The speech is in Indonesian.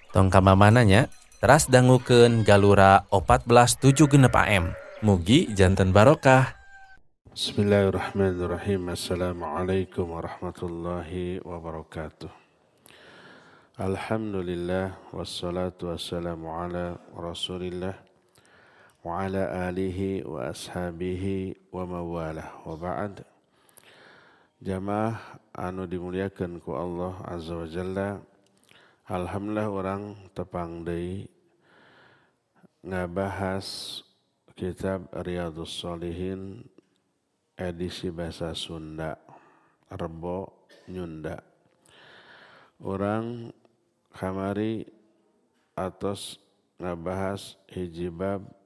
Tong kamamananya, teras dangukeun Galura 1476 AM. Mugi janten barokah. Bismillahirrahmanirrahim. Assalamualaikum warahmatullahi wabarakatuh. Alhamdulillah wassalatu wassalamu ala Rasulillah wa ala alihi wa ashabihi wa mawalah wa ba'd. Jamaah anu dimuliakeun ku Allah Azza wa Jalla. Alhamdulillah orang tepang deui ngabahas kitab Riyadhus Shalihin edisi bahasa Sunda, Rebo Nyunda. Orang kamari atos ngabahas hiji bab